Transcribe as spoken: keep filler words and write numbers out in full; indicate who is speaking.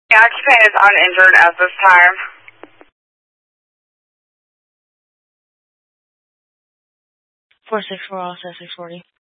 Speaker 1: The occupant is uninjured at this time.
Speaker 2: four six four, all set six forty.